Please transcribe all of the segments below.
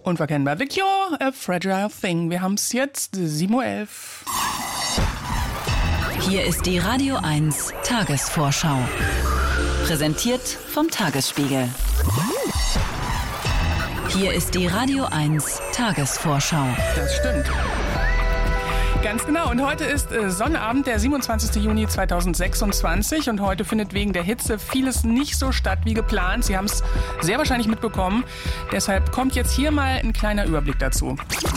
Unverkennbar. The Cure, A Fragile Thing. Wir haben es jetzt 7:11 Uhr. Hier ist die Radio 1 Tagesvorschau. Präsentiert vom Tagesspiegel. Hier ist die Radio 1 Tagesvorschau. Das stimmt. Ganz genau. Und heute ist Sonnabend, der 27. Juni 2026. Und heute findet wegen der Hitze vieles nicht so statt wie geplant. Sie haben es sehr wahrscheinlich mitbekommen. Deshalb kommt jetzt hier mal ein kleiner Überblick dazu.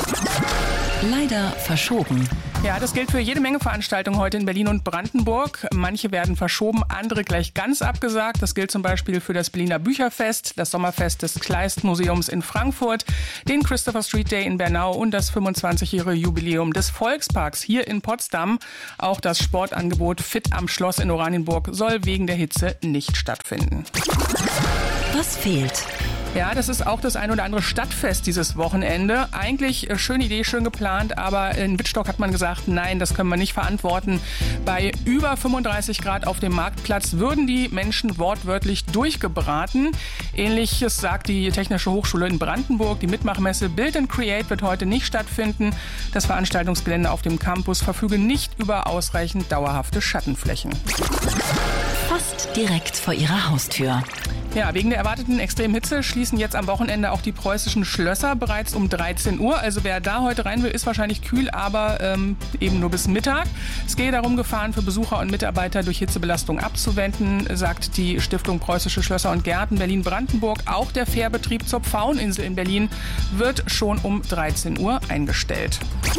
Leider verschoben. Ja, das gilt für jede Menge Veranstaltungen heute in Berlin und Brandenburg. Manche werden verschoben, andere gleich ganz abgesagt. Das gilt zum Beispiel für das Berliner Bücherfest, das Sommerfest des Kleist-Museums in Frankfurt, den Christopher Street Day in Bernau und das 25-jährige Jubiläum des Volksparks hier in Potsdam. Auch das Sportangebot Fit am Schloss in Oranienburg soll wegen der Hitze nicht stattfinden. Was fehlt? Ja, das ist auch das ein oder andere Stadtfest dieses Wochenende. Eigentlich schöne Idee, schön geplant, aber in Wittstock hat man gesagt, nein, das können wir nicht verantworten. Bei über 35 Grad auf dem Marktplatz würden die Menschen wortwörtlich durchgebraten. Ähnliches sagt die Technische Hochschule in Brandenburg. Die Mitmachmesse Build and Create wird heute nicht stattfinden. Das Veranstaltungsgelände auf dem Campus verfüge nicht über ausreichend dauerhafte Schattenflächen. Fast direkt vor ihrer Haustür. Ja, wegen der erwarteten extremen Hitze schließen jetzt am Wochenende auch die preußischen Schlösser bereits um 13 Uhr. Also wer da heute rein will, ist wahrscheinlich kühl, aber eben nur bis Mittag. Es gehe darum, Gefahren für Besucher und Mitarbeiter durch Hitzebelastung abzuwenden, sagt die Stiftung Preußische Schlösser und Gärten Berlin-Brandenburg. Auch der Fährbetrieb zur Pfaueninsel in Berlin wird schon um 13 Uhr eingestellt.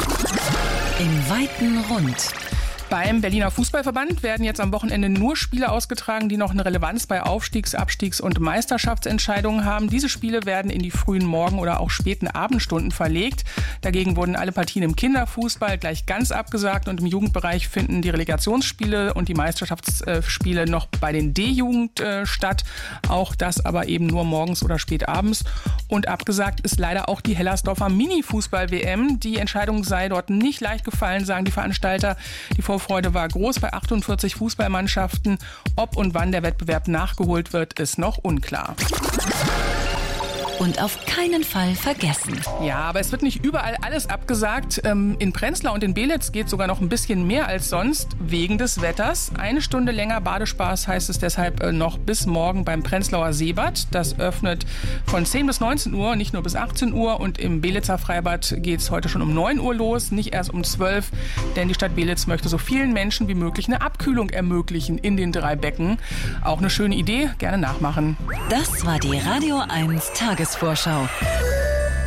Im weiten Rund. Beim Berliner Fußballverband werden jetzt am Wochenende nur Spiele ausgetragen, die noch eine Relevanz bei Aufstiegs-, Abstiegs- und Meisterschaftsentscheidungen haben. Diese Spiele werden in die frühen Morgen- oder auch späten Abendstunden verlegt. Dagegen wurden alle Partien im Kinderfußball gleich ganz abgesagt und im Jugendbereich finden die Relegationsspiele und die Meisterschaftsspiele noch bei den D-Jugend statt. Auch das aber eben nur morgens oder spät abends. Und abgesagt ist leider auch die Hellersdorfer Mini-Fußball-WM. Die Entscheidung sei dort nicht leicht gefallen, sagen die Veranstalter. Die Vorfreude war groß bei 48 Fußballmannschaften. Ob und wann der Wettbewerb nachgeholt wird, ist noch unklar. Und auf keinen Fall vergessen. Ja, aber es wird nicht überall alles abgesagt. In Prenzlau und in Belitz geht sogar noch ein bisschen mehr als sonst wegen des Wetters. 1 Stunde länger Badespaß heißt es deshalb noch bis morgen beim Prenzlauer Seebad. Das öffnet von 10 bis 19 Uhr, nicht nur bis 18 Uhr. Und im Belitzer Freibad geht es heute schon um 9 Uhr los, nicht erst um 12. Denn die Stadt Belitz möchte so vielen Menschen wie möglich eine Abkühlung ermöglichen in den 3 Becken. Auch eine schöne Idee, gerne nachmachen. Das war die Radio 1 Tagesvorschau.